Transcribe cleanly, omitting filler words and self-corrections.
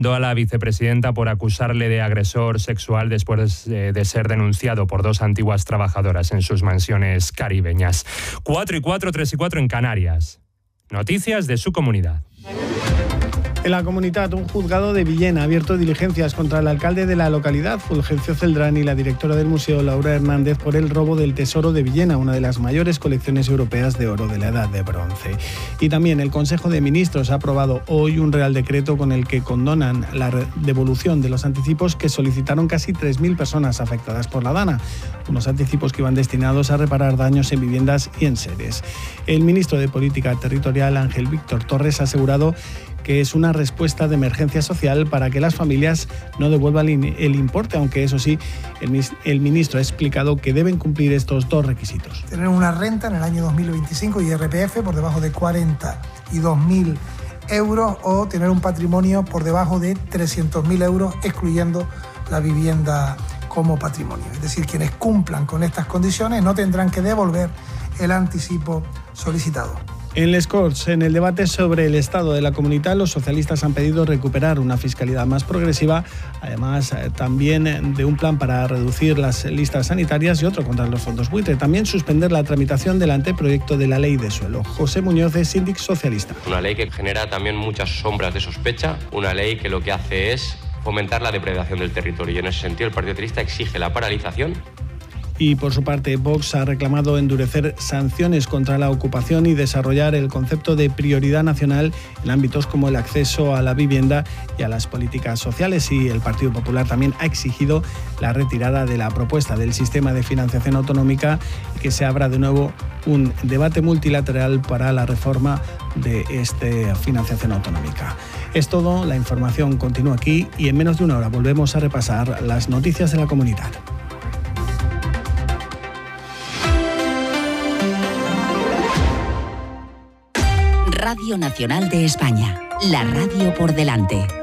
a la vicepresidenta por acusarle de agresor sexual después de ser denunciado por 2 antiguas trabajadoras en sus mansiones caribeñas. 4:04, 3:04 en Canarias. Noticias de su comunidad. En la comunidad, un juzgado de Villena ha abierto diligencias contra el alcalde de la localidad, Fulgencio Celdrán, y la directora del museo, Laura Hernández, por el robo del Tesoro de Villena, una de las mayores colecciones europeas de oro de la Edad de Bronce. Y también el Consejo de Ministros ha aprobado hoy un Real Decreto con el que condonan la devolución de los anticipos que solicitaron casi 3.000 personas afectadas por la DANA, unos anticipos que iban destinados a reparar daños en viviendas y en seres. El ministro de Política Territorial, Ángel Víctor Torres, ha asegurado que es una respuesta de emergencia social para que las familias no devuelvan el importe, aunque eso sí, el ministro ha explicado que deben cumplir estos 2 requisitos. Tener una renta en el año 2025 IRPF por debajo de 42.000 euros o tener un patrimonio por debajo de 300.000 euros, excluyendo la vivienda como patrimonio. Es decir, quienes cumplan con estas condiciones no tendrán que devolver el anticipo solicitado. En Les Corts, en el debate sobre el estado de la comunidad, los socialistas han pedido recuperar una fiscalidad más progresiva, además también de un plan para reducir las listas sanitarias y otro contra los fondos buitre. También suspender la tramitación del anteproyecto de la ley de suelo. José Muñoz es síndic socialista. Una ley que genera también muchas sombras de sospecha, una ley que lo que hace es fomentar la depredación del territorio y en ese sentido el Partido Socialista exige la paralización. Y por su parte, Vox ha reclamado endurecer sanciones contra la ocupación y desarrollar el concepto de prioridad nacional en ámbitos como el acceso a la vivienda y a las políticas sociales. Y el Partido Popular también ha exigido la retirada de la propuesta del sistema de financiación autonómica y que se abra de nuevo un debate multilateral para la reforma de esta financiación autonómica. Es todo, la información continúa aquí y en menos de una hora volvemos a repasar las noticias de la comunidad. Radio Nacional de España, la radio por delante.